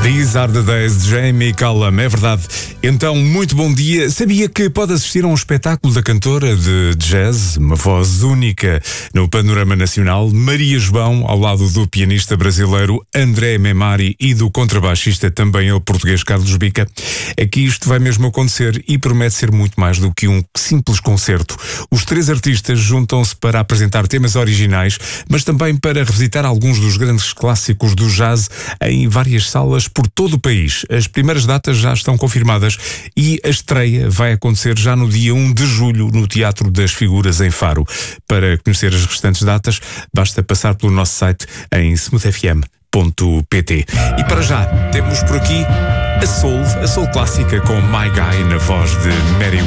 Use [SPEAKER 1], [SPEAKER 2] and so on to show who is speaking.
[SPEAKER 1] These are the days de Jamie Cullum, é verdade. Então, muito bom dia. Sabia que pode assistir a um espetáculo da cantora de jazz, uma voz única no panorama nacional, Maria João, ao lado do pianista brasileiro André Memari e do contrabaixista também ele português Carlos Bica. Aqui isto vai mesmo acontecer e promete ser muito mais do que um simples concerto. Os três artistas juntam-se para apresentar temas originais, mas também para revisitar alguns dos grandes clássicos do jazz em várias salas por todo o país. As primeiras datas já estão confirmadas e a estreia vai acontecer já no dia 1 de julho no Teatro das Figuras em Faro. Para conhecer as restantes datas, basta passar pelo nosso site em smoothfm.pt. E para já, temos por aqui a Soul clássica com My Guy na voz de Mary